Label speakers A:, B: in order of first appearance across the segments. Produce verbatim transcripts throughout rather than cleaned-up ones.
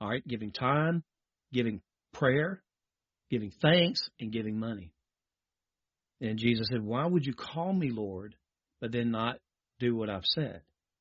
A: All right, giving time, giving prayer, giving thanks, and giving money. And Jesus said, why would you call me Lord, but then not do what I've said?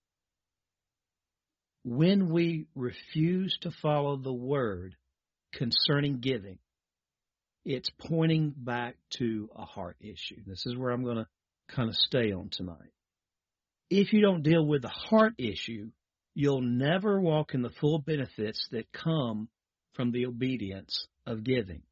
A: When we refuse to follow the word concerning giving, it's pointing back to a heart issue. This is where I'm going to kind of stay on tonight. If you don't deal with the heart issue, you'll never walk in the full benefits that come from the obedience of giving.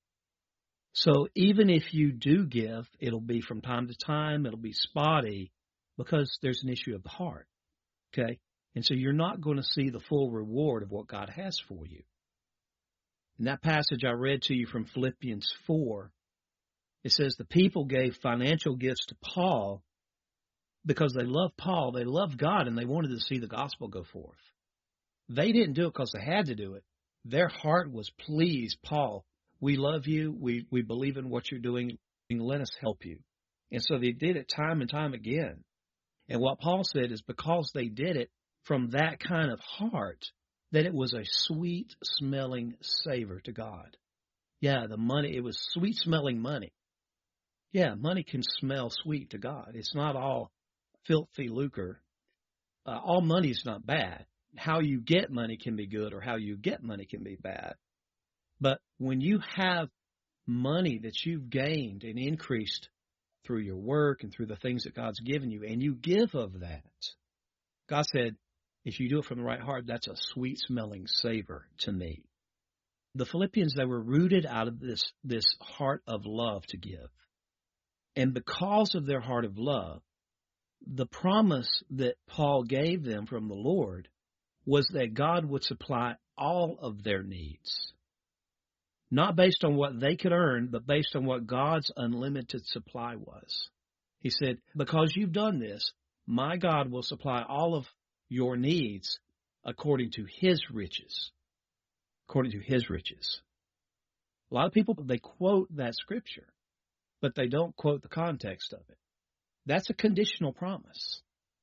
A: So even if you do give, it'll be from time to time, it'll be spotty, because there's an issue of the heart. Okay? And so you're not going to see the full reward of what God has for you. In that passage I read to you from Philippians four, it says the people gave financial gifts to Paul because they loved Paul, they loved God, and they wanted to see the gospel go forth. They didn't do it because they had to do it. Their heart was, please, Paul, we love you, we, we believe in what you're doing, let us help you. And so they did it time and time again. And what Paul said is because they did it from that kind of heart, that it was a sweet-smelling savor to God. Yeah, the money, it was sweet-smelling money. Yeah, money can smell sweet to God. It's not all filthy lucre. Uh, all money is not bad. How you get money can be good, or how you get money can be bad. But when you have money that you've gained and increased through your work and through the things that God's given you, and you give of that, God said, if you do it from the right heart, that's a sweet-smelling savor to me. The Philippians, they were rooted out of this, this heart of love to give. And because of their heart of love, the promise that Paul gave them from the Lord was that God would supply all of their needs. Not based on what they could earn, but based on what God's unlimited supply was. He said, because you've done this, my God will supply all of your needs according to his riches. According to his riches. A lot of people, they quote that scripture, but they don't quote the context of it. That's a conditional promise.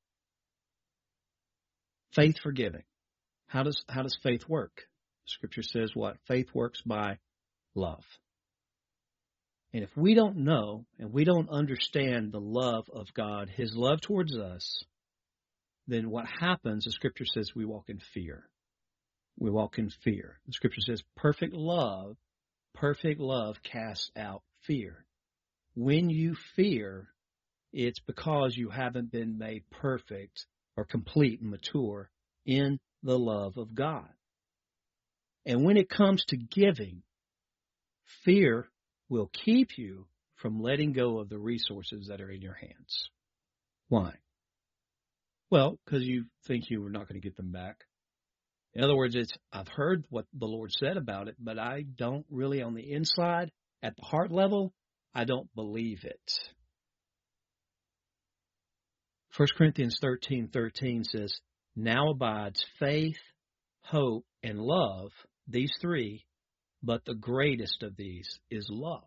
A: Faith for giving. How does, how does faith work? Scripture says what? Faith works by love. And if we don't know and we don't understand the love of God, his love towards us, then what happens, the Scripture says we walk in fear. We walk in fear. The Scripture says perfect love, perfect love casts out fear. When you fear, it's because you haven't been made perfect or complete and mature in the love of God. And when it comes to giving, fear will keep you from letting go of the resources that are in your hands. Why? Well, because you think you were not going to get them back. In other words, it's I've heard what the Lord said about it, but I don't really on the inside, at the heart level, I don't believe it. First Corinthians thirteen thirteen says, now abides faith, hope, and love, these three, but the greatest of these is love.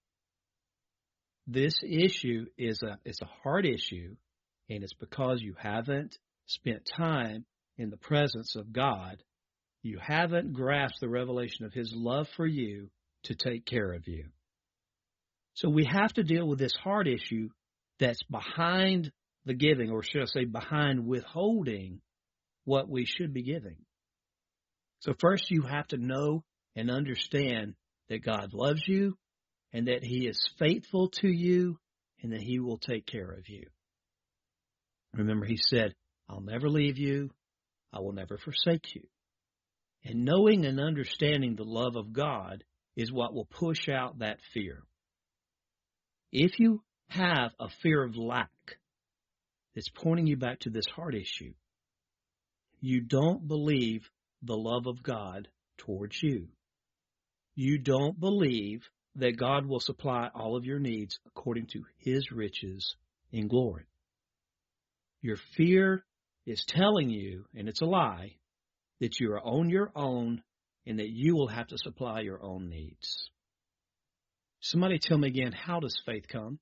A: This issue is a, it's a hard issue, and it's because you haven't spent time in the presence of God. You haven't grasped the revelation of his love for you to take care of you. So we have to deal with this hard issue that's behind the giving, or should I say behind withholding what we should be giving. So first you have to know and understand that God loves you and that he is faithful to you and that he will take care of you. Remember, he said, I'll never leave you. I will never forsake you. And knowing and understanding the love of God is what will push out that fear. If you have a fear of lack that's pointing you back to this heart issue, you don't believe the love of God towards you. You don't believe that God will supply all of your needs according to his riches in glory. Your fear is telling you, and it's a lie, that you are on your own and that you will have to supply your own needs. Somebody tell me again, how does faith come?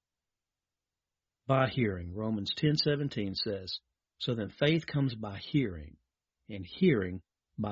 A: By hearing. Romans ten seventeen says, so then faith comes by hearing, and hearing